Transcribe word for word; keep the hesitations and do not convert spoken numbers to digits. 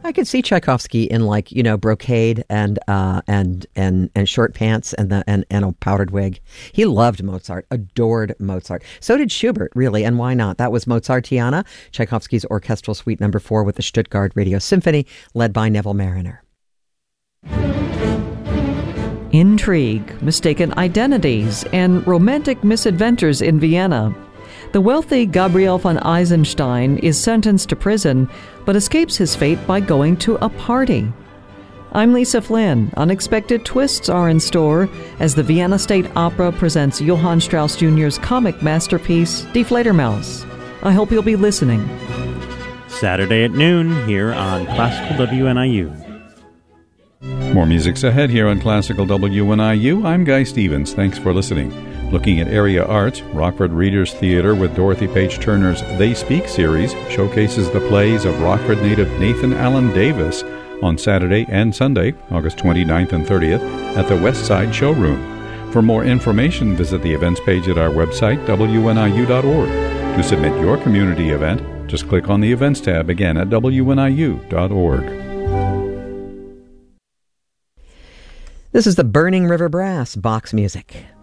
I could see Tchaikovsky in, like, you know, brocade and uh, and and and short pants and the and, and a powdered wig. He loved Mozart, adored Mozart. So did Schubert, really, and why not? That was Mozartiana, Tchaikovsky's Orchestral Suite Number Four with the Stuttgart Radio Symphony, led by Neville Marriner. Intrigue, mistaken identities, and romantic misadventures in Vienna. The wealthy Gabriel von Eisenstein is sentenced to prison, but escapes his fate by going to a party. I'm Lisa Flynn. Unexpected twists are in store as the Vienna State Opera presents Johann Strauss Junior's comic masterpiece, Die Fledermaus. I hope you'll be listening. Saturday at noon here on Classical W N I U. More music's ahead here on Classical W N I U. I'm Guy Stevens. Thanks for listening. Looking at area arts, Rockford Readers Theatre with Dorothy Page Turner's They Speak series showcases the plays of Rockford native Nathan Allen Davis on Saturday and Sunday, August twenty-ninth and thirtieth, at the West Side Showroom. For more information, visit the events page at our website, W N I U dot org. To submit your community event, just click on the Events tab again at W N I U dot org. This is the Burning River Brass, Bach's music.